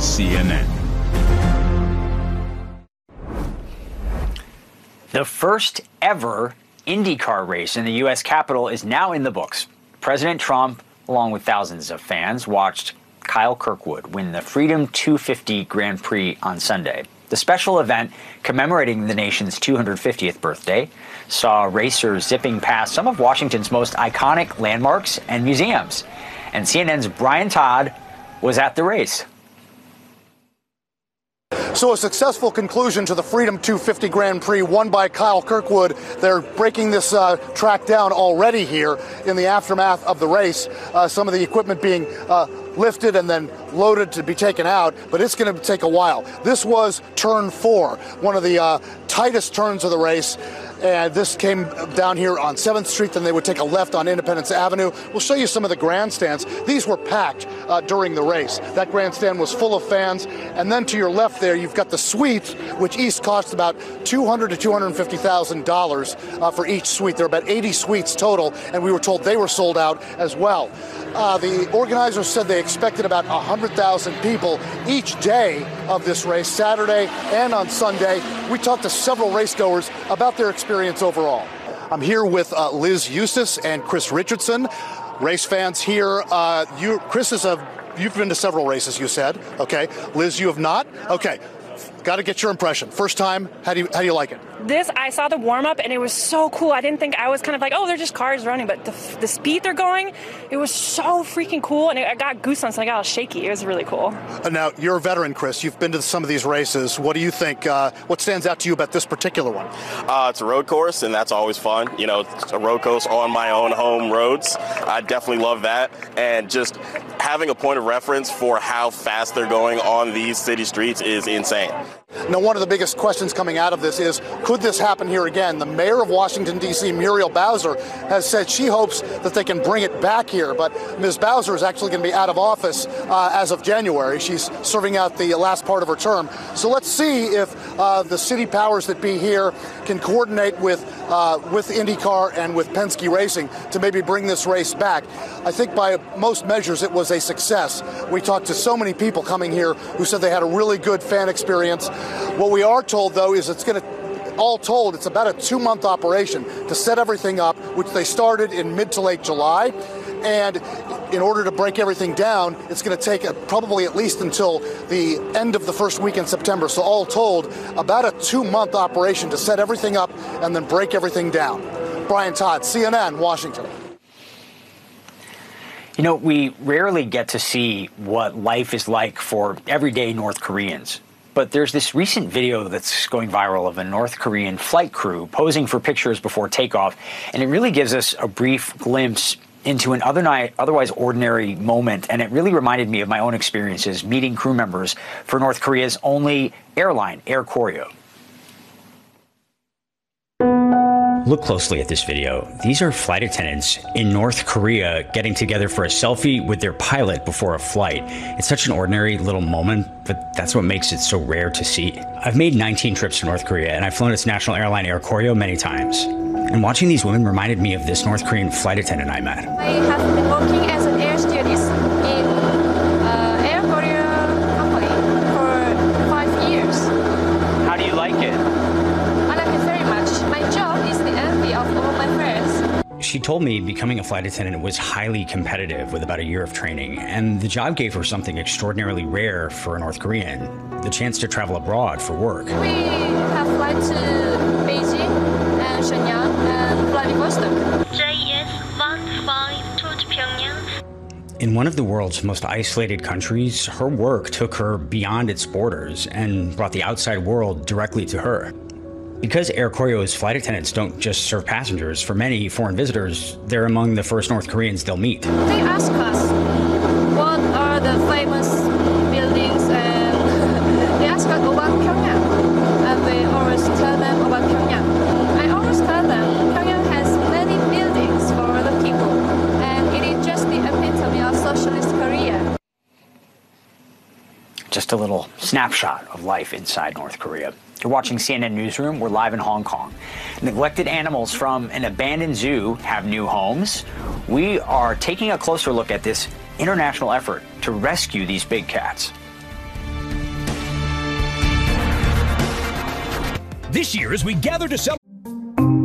CNN. The first ever IndyCar race in the U.S. Capitol is now in the books. President Trump, along with thousands of fans, watched Kyle Kirkwood win the Freedom 250 Grand Prix on Sunday. The special event commemorating the nation's 250th birthday saw racers zipping past some of Washington's most iconic landmarks and museums. And CNN's Brian Todd was at the race. So a successful conclusion to the Freedom 250 Grand Prix won by Kyle Kirkwood. They're breaking this track down already here in the aftermath of the race. Some of the equipment being lifted and then loaded to be taken out, but it's going to take a while. This was turn 4, one of the tightest turns of the race. And this came down here on 7th Street, then they would take a left on Independence Avenue. We'll show you some of the grandstands. These were packed during the race. That grandstand was full of fans. And then to your left there, you've got the suites, which each cost about $200,000 to $250,000 for each suite. There are about 80 suites total, and we were told they were sold out as well. The organizers said they expected about 100,000 people each day of this race, Saturday and on Sunday. We talked to several racegoers about their experience overall. I'm here with Liz Eustace and Chris Richardson, race fans here. Chris, you've been to several races, you said. Okay. Liz, you have not? Okay. Got to get your impression. First time, how do you like it? I saw the warm-up, and it was so cool. I didn't think, I was kind of like, oh, they're just cars running, but the speed they're going, it was so freaking cool, and I got goosebumps, and I got all shaky. It was really cool. Now, you're a veteran, Chris. You've been to some of these races. What do you think? What stands out to you about this particular one? It's a road course, and that's always fun. You know, it's a road course on my own home roads. I definitely love that, and just having a point of reference for how fast they're going on these city streets is insane. Now, one of the biggest questions coming out of this is, could this happen here again? The mayor of Washington, D.C., Muriel Bowser, has said she hopes that they can bring it back here. But Ms. Bowser is actually going to be out of office as of January. She's serving out the last part of her term. So let's see if the city powers that be here can coordinate with IndyCar and with Penske Racing to maybe bring this race back. I think by most measures it was a success. We talked to so many people coming here who said they had a really good fan experience. What we are told, though, is it's going to, all told, it's about a 2-month operation to set everything up, which they started in mid to late July. And in order to break everything down, it's going to take probably at least until the end of the first week in September. So all told, about a 2-month operation to set everything up and then break everything down. Brian Todd, CNN, Washington. You know, we rarely get to see what life is like for everyday North Koreans. But there's this recent video that's going viral of a North Korean flight crew posing for pictures before takeoff, and it really gives us a brief glimpse into an otherwise ordinary moment, and it really reminded me of my own experiences meeting crew members for North Korea's only airline, Air Koryo. Look closely at this video. These are flight attendants in North Korea getting together for a selfie with their pilot before a flight. It's such an ordinary little moment, but that's what makes it so rare to see. I've made 19 trips to North Korea, and I've flown its national airline Air Koryo many times. And watching these women reminded me of this North Korean flight attendant I met. I have been working as an air stewardess in Air Koryo company for 5 years. How do you like it? I like it very much. My job is the envy of all my friends. She told me becoming a flight attendant was highly competitive with about a year of training, and the job gave her something extraordinarily rare for a North Korean, the chance to travel abroad for work. We have flights to Beijing and Shenyang and Vladivostok. JS 15 to Pyongyang. In one of the world's most isolated countries, her work took her beyond its borders and brought the outside world directly to her. Because Air Koryo's flight attendants don't just serve passengers, for many foreign visitors, they're among the first North Koreans they'll meet. They ask us, what are the famous buildings, and they ask us about Pyongyang, and we always tell them about Pyongyang. I always tell them, Pyongyang has many buildings for the people, and it is just the epitome of socialist Korea. Just a little snapshot of life inside North Korea. You're watching CNN Newsroom. We're live in Hong Kong. Neglected animals from an abandoned zoo have new homes. We are taking a closer look at this international effort to rescue these big cats. This year, as we gather to celebrate